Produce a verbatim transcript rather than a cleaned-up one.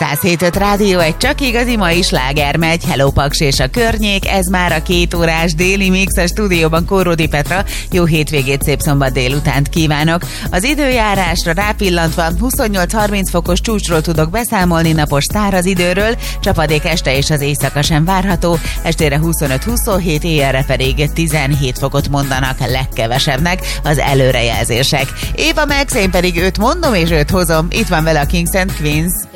száz hét öt Rádió, egy csak igazi mai sláger megy. Hello Paks és a környék, ez már a két órás déli mix, a stúdióban Kóródi Petra. Jó hétvégét, szép szombat délutánt kívánok. Az időjárásra rápillantva huszonnyolc harminc fokos csúcsról tudok beszámolni, napos száraz időről, csapadék este és az éjszaka sem várható, estére huszonöt huszonhét, éjjelre pedig tizenhét fokot mondanak legkevesebbnek az előrejelzések. Éva Max, én pedig őt mondom és őt hozom. Itt van vele a Kings and Queens.